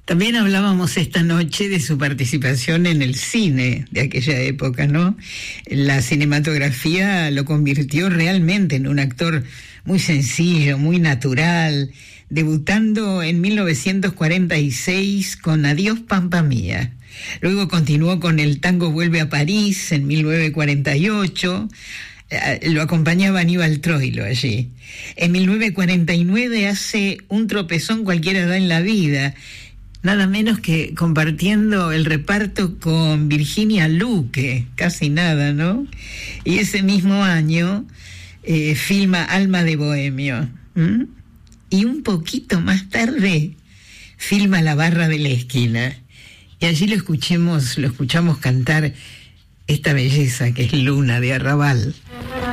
También hablábamos esta noche de su participación en el cine de aquella época, ¿no? La cinematografía lo convirtió realmente en un actor muy sencillo, muy natural, debutando en 1946 con Adiós Pampa Mía. Luego continuó con El tango vuelve a París en 1948. Lo acompañaba Aníbal Troilo allí. En 1949 hace Un tropezón cualquiera da en la vida, nada menos que compartiendo el reparto con Virginia Luque, casi nada, ¿no? Y ese mismo año filma Alma de Bohemio. Y un poquito más tarde filma La barra de la esquina. Y allí lo escuchamos cantar esta belleza que es Luna de Arrabal.